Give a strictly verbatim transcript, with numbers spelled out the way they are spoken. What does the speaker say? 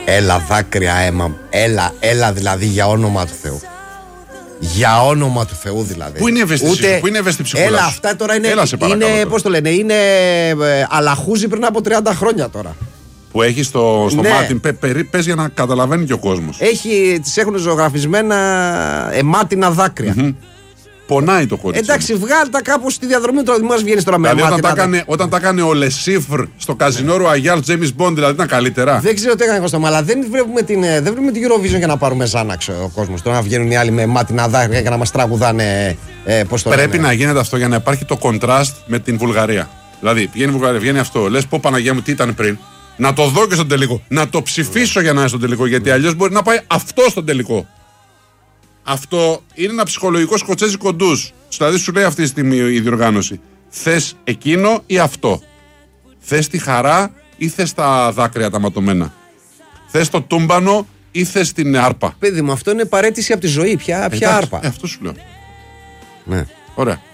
Έλα δάκρυα αίμα. Έλα, έλα δηλαδή για όνομα του Θεού. Για όνομα του Θεού δηλαδή. Πού είναι η ευαίσθηση Ούτε... σου, πού είναι η ευαίσθηση ψυχούλα Έλα, σου. αυτά τώρα είναι. Έλα, σε παρακαλώ, είναι τώρα. πώς το λένε, είναι ε, αλαχούζι πριν από τριάντα χρόνια τώρα. Που έχει στο, στο Ναι. μάτι, πε, πε, πες για να καταλαβαίνει και ο κόσμος. Έχει, τις έχουν ζωγραφισμένα αιμάτινα δάκρυα. Mm-hmm. Πονάει το κορίτσι. Εντάξει, βγάλει τα κάπου στη διαδρομή του. Μας βγαίνει τώρα με Δηλαδή, όταν τα, αιμάτινα. έκανε, όταν τα έκανε ο Λεσίφρ στο καζινό Ρουαγιάλ Τζέιμις Μποντ, δηλαδή ήταν καλύτερα. Δεν ξέρω τι έκανε εγώ στο μάλλον, αλλά δεν βλέπουμε, την, δεν βλέπουμε την Eurovision για να πάρουμε ζάναξ ο κόσμος. Τώρα να βγαίνουν οι άλλοι με αιμάτινα δάκρυα για να μας τραγουδάνε. Ε, πώς το Πρέπει λένε. να γίνεται αυτό για να υπάρχει το contrast με την Βουλγαρία. Δηλαδή, βγαίνει η Βουλγαρία, βγαίνει αυτό. Λες, πω Παναγία μου, τι ήταν πριν. Να το δω και στον τελικό. Να το ψηφίσω yeah. για να είναι στον τελικό. Γιατί αλλιώς μπορεί να πάει αυτό στον τελικό. Αυτό είναι ένα ψυχολογικό σκοτσέζικο ντους. Δηλαδή, σου λέει αυτή τη στιγμή η διοργάνωση. Θες εκείνο ή αυτό. Θες τη χαρά ή θες τα δάκρυα τα ματωμένα. Θες το τούμπανο ή θες την άρπα. Παιδί μου, αυτό είναι παρέτηση από τη ζωή. Ποια, ποια Εντάξει, άρπα. Ε, αυτό σου λέω. Ναι. Ωραία.